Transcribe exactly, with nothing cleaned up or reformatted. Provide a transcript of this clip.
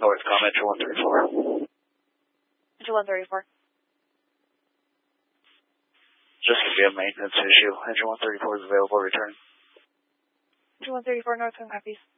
Northcom, Engine one thirty-four. Engine one thirty-four. Just going to be a maintenance issue. Engine one thirty-four is available, return. Engine one thirty-four, Northcom copies.